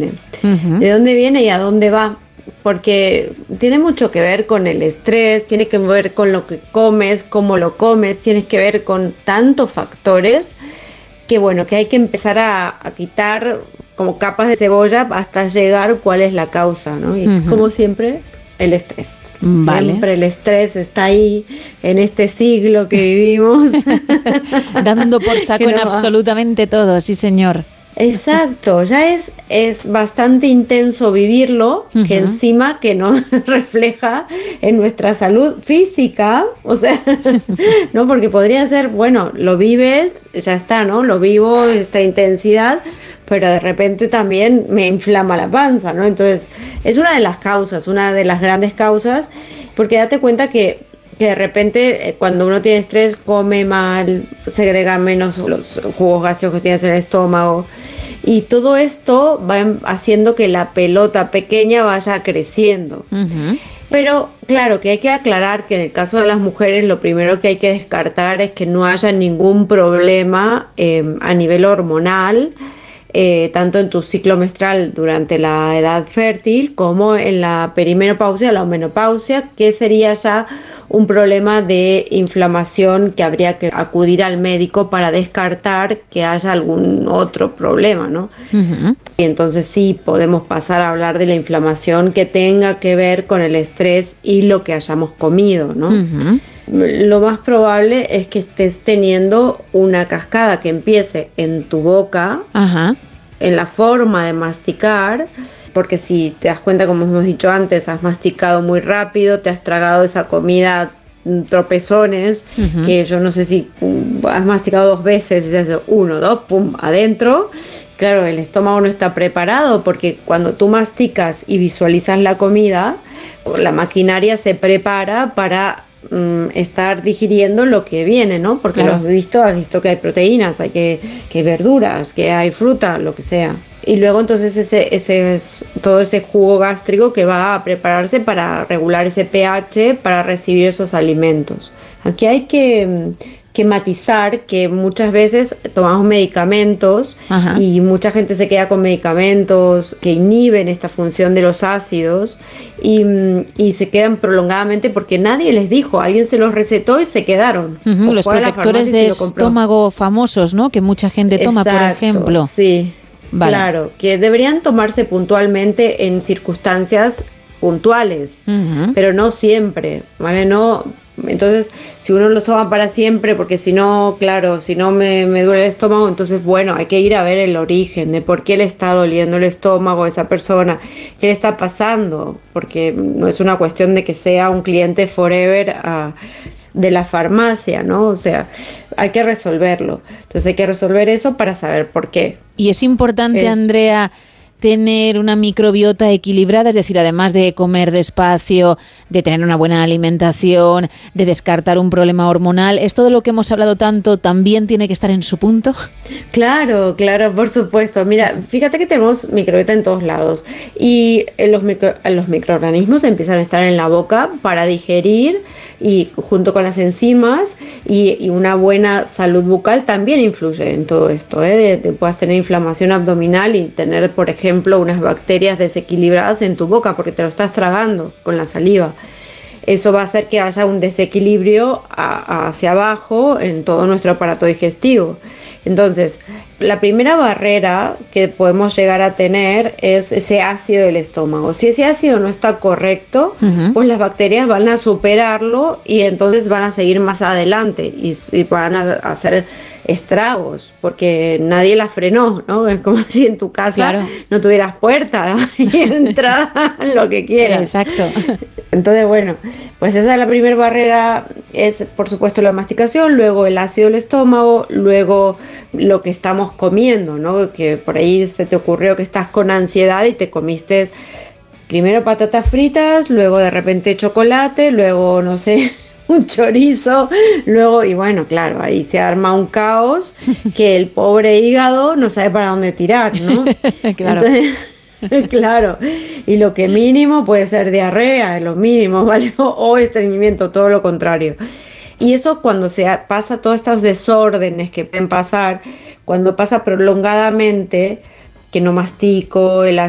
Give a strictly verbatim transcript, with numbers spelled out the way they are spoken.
viene. Uh-huh. ¿De dónde viene y a dónde va? Porque tiene mucho que ver con el estrés, tiene que ver con lo que comes, cómo lo comes, tiene que ver con tantos factores que bueno, que hay que empezar a, a quitar como capas de cebolla hasta llegar cuál es la causa, ¿no? Y uh-huh. es como siempre el estrés. Vale. Siempre el estrés está ahí en este siglo que vivimos. Dando por saco en absolutamente todo, sí señor. Exacto, ya es, es bastante intenso vivirlo, uh-huh. que encima que nos refleja en nuestra salud física, o sea, no, porque podría ser, bueno, lo vives, ya está, ¿no? Lo vivo, esta intensidad, pero de repente también me inflama la panza, ¿no? Entonces, es una de las causas, una de las grandes causas, porque date cuenta que que de repente cuando uno tiene estrés come mal, segrega menos los jugos gáseos que tienes en el estómago y todo esto va haciendo que la pelota pequeña vaya creciendo. Uh-huh. Pero claro que hay que aclarar que en el caso de las mujeres lo primero que hay que descartar es que no haya ningún problema eh, a nivel hormonal, Eh, tanto en tu ciclo menstrual durante la edad fértil como en la perimenopausia, la menopausia, que sería ya un problema de inflamación que habría que acudir al médico para descartar que haya algún otro problema, ¿no? Uh-huh. Y entonces sí podemos pasar a hablar de la inflamación que tenga que ver con el estrés y lo que hayamos comido, ¿no? Uh-huh. Lo más probable es que estés teniendo una cascada que empiece en tu boca, Ajá. en la forma de masticar, porque si te das cuenta, como hemos dicho antes, has masticado muy rápido, te has tragado esa comida tropezones, uh-huh. que yo no sé si um, has masticado dos veces, y haces uno, dos, pum, adentro. Claro, el estómago no está preparado porque cuando tú masticas y visualizas la comida, la maquinaria se prepara para estar digiriendo lo que viene, ¿no? Porque claro. Lo has visto, has visto que hay proteínas, hay que, que hay verduras, que hay fruta, lo que sea. Y luego entonces ese, ese es todo ese jugo gástrico que va a prepararse para regular ese pH, para recibir esos alimentos. Aquí hay que, que matizar que muchas veces tomamos medicamentos. Ajá. Y mucha gente se queda con medicamentos que inhiben esta función de los ácidos y, y se quedan prolongadamente porque nadie les dijo, alguien se los recetó y se quedaron. Uh-huh, los protectores de estómago famosos, ¿no? Que mucha gente toma. Exacto, por ejemplo. Sí, vale. Claro, que deberían tomarse puntualmente en circunstancias puntuales, uh-huh. pero no siempre, ¿vale? No. Entonces, si uno los toma para siempre, porque si no, claro, si no me, me duele el estómago, entonces, bueno, hay que ir a ver el origen de por qué le está doliendo el estómago a esa persona, qué le está pasando, porque no es una cuestión de que sea un cliente forever uh, de la farmacia, ¿no? O sea, hay que resolverlo. Entonces, hay que resolver eso para saber por qué. Y es importante, es, Andrea, tener una microbiota equilibrada, es decir, además de comer despacio, de tener una buena alimentación, de descartar un problema hormonal, ¿es todo lo que hemos hablado tanto también tiene que estar en su punto? Claro, claro, por supuesto. Mira, fíjate que tenemos microbiota en todos lados y los, micro, los microorganismos empiezan a estar en la boca para digerir y junto con las enzimas y, y una buena salud bucal también influye en todo esto, ¿eh? De, de puedas tener inflamación abdominal y tener, por ejemplo, unas bacterias desequilibradas en tu boca porque te lo estás tragando con la saliva. Eso va a hacer que haya un desequilibrio a, hacia abajo en todo nuestro aparato digestivo. Entonces, la primera barrera que podemos llegar a tener es ese ácido del estómago. Si ese ácido no está correcto, uh-huh. pues las bacterias van a superarlo y entonces van a seguir más adelante y, y van a hacer estragos porque nadie la frenó, ¿no? Es como si en tu casa claro. no tuvieras puerta y entra lo que quieras. Exacto. Entonces, bueno, pues esa es la primera barrera, es por supuesto la masticación, luego el ácido del estómago, luego lo que estamos comiendo, ¿no? Que por ahí se te ocurrió que estás con ansiedad y te comiste primero patatas fritas, luego de repente chocolate, luego, no sé, un chorizo, luego, y bueno, claro, ahí se arma un caos que el pobre hígado no sabe para dónde tirar, ¿no? Claro. Entonces, claro, y lo que mínimo puede ser diarrea, lo mínimo, ¿vale? O, o estreñimiento, todo lo contrario. Y eso cuando se pasa todos estos desórdenes que pueden pasar, cuando pasa prolongadamente, que no mastico, el